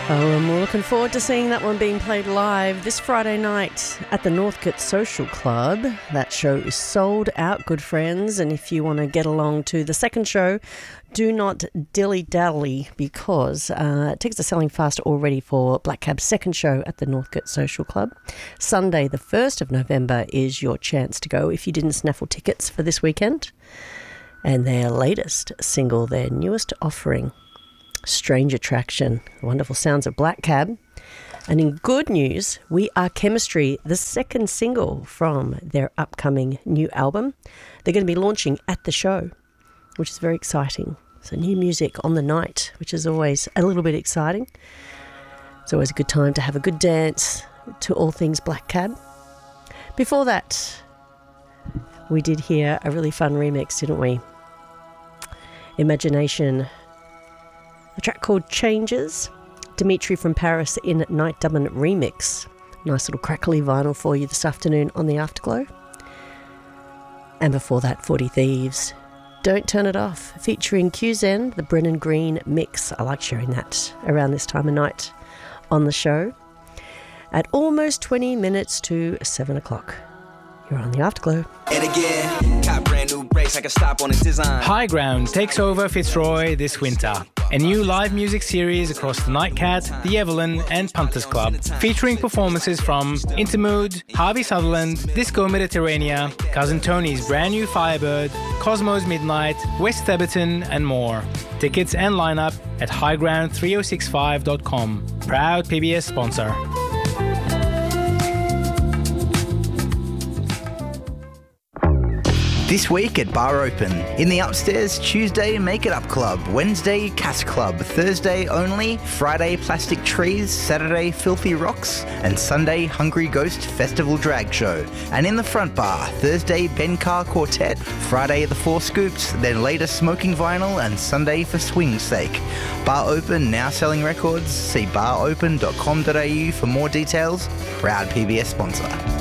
Oh, and we're looking forward to seeing that one being played live this Friday night at the Northcote Social Club. That show is sold out, good friends, and if you want to get along to the second show, do not dilly-dally because tickets are selling fast already for Black Cab's second show at the Northcote Social Club. Sunday, the 1st of November, is your chance to go if you didn't snaffle tickets for this weekend. And their latest single, their newest offering, Strange Attraction, the wonderful sounds of Black Cab. And in good news, We Are Chemistry, the second single from their upcoming new album. They're going to be launching at the show, which is very exciting. So new music on the night, which is always a little bit exciting. It's always a good time to have a good dance to all things Black Cab. Before that, we did hear a really fun remix, didn't we? Imagination, a track called Changes, Dimitri from Paris in Night Dominant remix. Nice little crackly vinyl for you this afternoon on the Afterglow. And before that, 40 Thieves, Don't Turn It Off, featuring QZen, the Brennan Green mix. I like sharing that around this time of night on the show. At almost 20 minutes to 7 o'clock. You're on the Afterglow. And again, got brand new brakes, I can stop on a design. High Ground takes over Fitzroy this winter. A new live music series across the Nightcat, the Evelyn and Punters Club, featuring performances from Intermood, Harvey Sutherland, Disco Mediterranea, Cousin Tony's brand new Firebird, Cosmos Midnight, West Theberton and more. Tickets and lineup at highground3065.com. Proud PBS sponsor. This week at Bar Open. In the upstairs, Tuesday, Make It Up Club. Wednesday, Cat Club. Thursday, Only. Friday, Plastic Trees. Saturday, Filthy Rocks. And Sunday, Hungry Ghost Festival Drag Show. And in the front bar, Thursday, Ben Carr Quartet. Friday, The Four Scoops. Then later, Smoking Vinyl. And Sunday, For Swing's Sake. Bar Open, now selling records. See baropen.com.au for more details. Proud PBS sponsor.